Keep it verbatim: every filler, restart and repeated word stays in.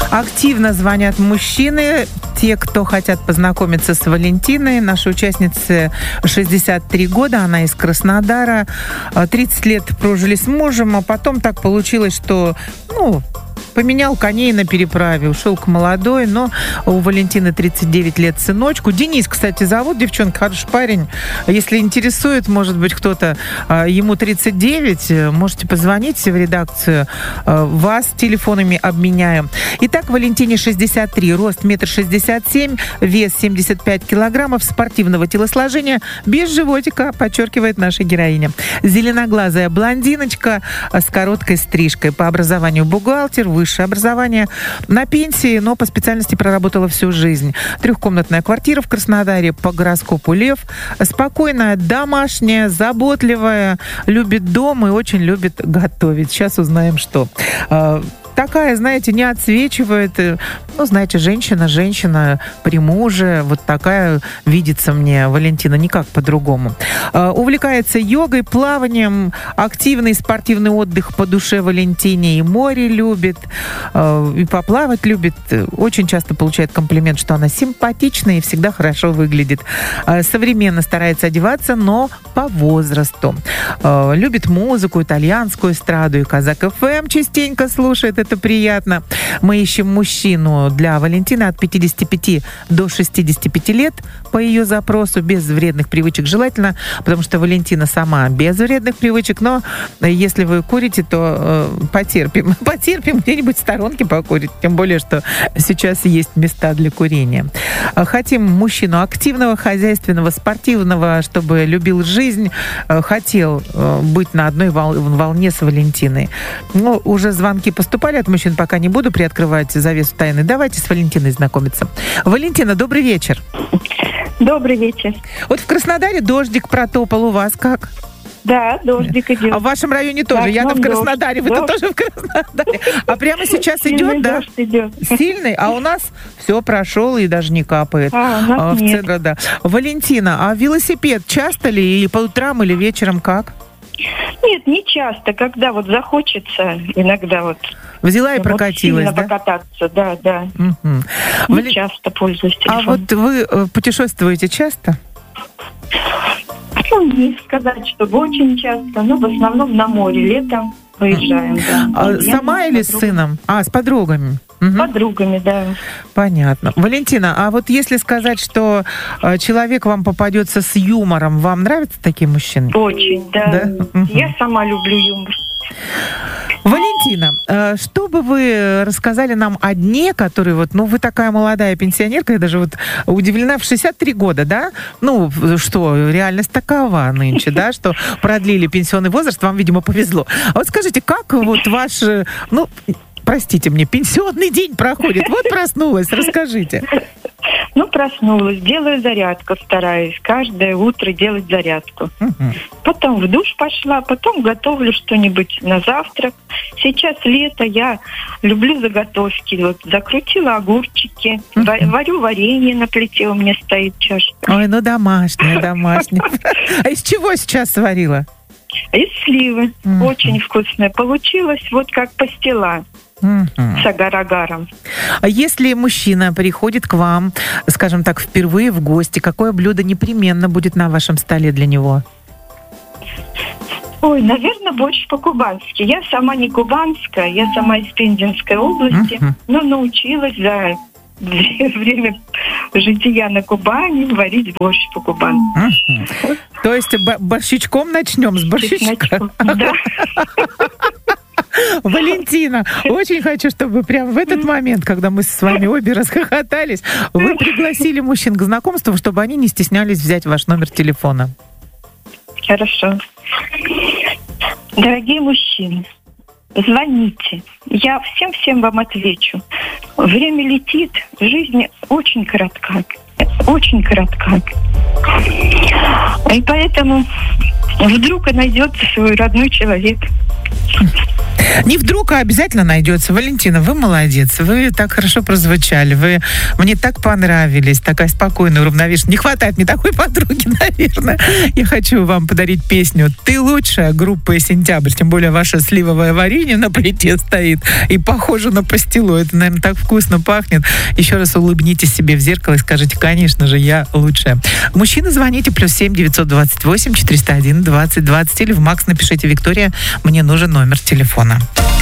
Активно звонят мужчины, те, кто хотят познакомиться с Валентиной. Нашей участнице шестьдесят три года, она из Краснодара. тридцать лет прожили с мужем, а потом так получилось, что, ну, поменял коней на переправе, ушел к молодой, но у Валентины тридцать девять лет сыночку. Денис, кстати, зовут, девчонка, хороший парень. Если интересует, может быть, кто-то, ему тридцать девять, можете позвонить в редакцию, вас телефонами обменяем. Итак, Валентине шестьдесят три, рост метр шестьдесят семь, вес семьдесят пять килограммов, спортивного телосложения, без животика, подчеркивает наша героиня. Зеленоглазая блондиночка с короткой стрижкой, по образованию бухгалтер, высшее образование, на пенсии, но по специальности проработала всю жизнь. Трехкомнатная квартира в Краснодаре, по гороскопу Лев. Спокойная, домашняя, заботливая, любит дом и очень любит готовить. Сейчас узнаем, что. Такая, знаете, не отсвечивает. Ну, знаете, женщина, женщина при муже. Вот такая видится мне Валентина, никак по-другому. Увлекается йогой, плаванием, активный спортивный отдых по душе Валентине. И море любит, и поплавать любит. Очень часто получает комплимент, что она симпатичная и всегда хорошо выглядит. Современно старается одеваться, но по возрасту. Любит музыку, итальянскую эстраду и Казак эф эм частенько слушает. Это приятно. Мы ищем мужчину для Валентины от пятидесяти пяти до шестидесяти пяти лет по ее запросу, без вредных привычек желательно, потому что Валентина сама без вредных привычек, но если вы курите, то э, потерпим. Потерпим где-нибудь в сторонке покурить, тем более, что сейчас есть места для курения. Хотим мужчину активного, хозяйственного, спортивного, чтобы любил жизнь, хотел быть на одной волне с Валентиной. Ну, уже звонки поступали от мужчин, пока не буду приоткрывать завесу тайны. Давайте с Валентиной знакомиться. Валентина, добрый вечер. Добрый вечер. Вот в Краснодаре дождик протопал, у вас как? Да, дождик идет. А в вашем районе тоже? Да, я-то в Краснодаре, вы-то тоже в Краснодаре. А прямо сейчас идет, да? Идет. Сильный? А у нас все прошел и даже не капает. А, у нас а, в нет. центре, да. Валентина, а велосипед часто ли? И по утрам, или вечером как? Нет, не часто. Когда вот захочется, иногда вот. Взяла и прокатилась, вот да? покататься, да, да. Угу. Не Вали... часто пользуюсь телефоном. А вот вы путешествуете часто? Ну, не сказать, чтобы очень часто, но в основном на море летом выезжаем, да. А сама или с сыном? А, с подругами? С подругами, да. Понятно. Валентина, а вот если сказать, что э, человек вам попадется с юмором, вам нравятся такие мужчины? Очень, да. да? Я сама люблю юмор. Валентина, э, что бы вы рассказали нам о дне, который вот, ну, вы такая молодая пенсионерка, я даже вот удивлена, в шестьдесят три года, да? Ну, что, реальность такова нынче, да, что продлили пенсионный возраст, вам, видимо, повезло. А вот скажите, как вот ваш, ну, простите мне, пенсионный день проходит? Вот проснулась, расскажите. Ну, проснулась, делаю зарядку, стараюсь каждое утро делать зарядку. Uh-huh. Потом в душ пошла, потом готовлю что-нибудь на завтрак. Сейчас лето, я люблю заготовки. Вот закрутила огурчики, uh-huh. варю варенье на плите, у меня стоит чашка. Ой, ну домашняя, домашняя. А из чего сейчас сварила? Из сливы. Uh-huh. Очень вкусная получилась, вот как пастила. Uh-huh. С агар-агаром. А если мужчина приходит к вам, скажем так, впервые в гости, какое блюдо непременно будет на вашем столе для него? Ой, наверное, больше по-кубански. Я сама не кубанская, я сама из Пензенской области, uh-huh. но научилась за время жития на Кубани варить борщ по-кубански. Uh-huh. То есть борщичком начнем, с борщичка? Да. Валентина, очень хочу, чтобы прямо в этот момент, когда мы с вами обе расхохотались, вы пригласили мужчин к знакомству, чтобы они не стеснялись взять ваш номер телефона. Хорошо. Дорогие мужчины, звоните. Я всем-всем вам отвечу. Время летит, жизнь очень коротка. Очень коротка. И поэтому вдруг и найдется свой родной человек. Не вдруг, а обязательно найдется. Валентина, вы молодец. Вы так хорошо прозвучали. Вы мне так понравились. Такая спокойная, уравновешенная. Не хватает мне такой подруги, наверное. Я хочу вам подарить песню «Ты лучшая» группы «Сентябрь». Тем более ваше сливовое варенье на плите стоит и похоже на пастилу. Это, наверное, так вкусно пахнет. Еще раз улыбнитесь себе в зеркало и скажите: конечно же, я лучшая. Мужчины, звоните плюс семь девятьсот двадцать восемь четыреста один двадцать двадцать или в Макс напишите: Виктория, мне нужен номер телефона.